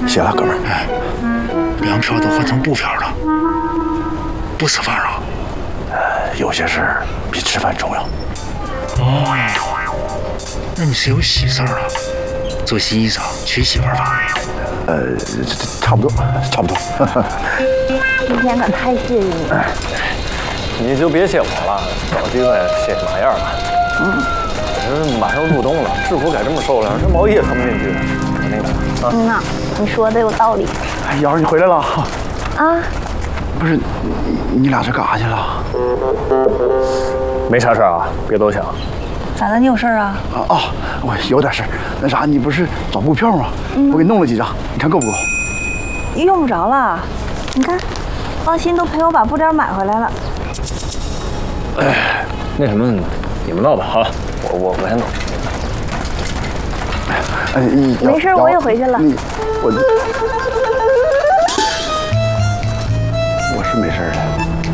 谢了，哥们儿。 哎，粮票都换成布票了，不吃饭了？ 有些事儿比吃饭重要。 哦，那你是有喜事儿了？做新衣裳娶媳妇儿吧？ 差不多，差不多。 今天可太谢谢你了。 你就别谢我了，找机会谢谢马燕了。这马上入冬了，制服改这么受凉，这毛衣也穿不进去。那个啊， 呐，你说的有道理。 哎，瑶儿，你回来了。 啊， 不是，你俩这干啥去了？ 没啥事儿啊，别多想。 咋的？你有事儿啊？ 我有点事儿。那啥，你不是找布票吗？我给弄了几张，你看够不够？ 用不着了，你看，放心，都陪我把布料买回来了。 那什么，你们闹吧哈，我先走。 没事，我也回去了。 我是没事的。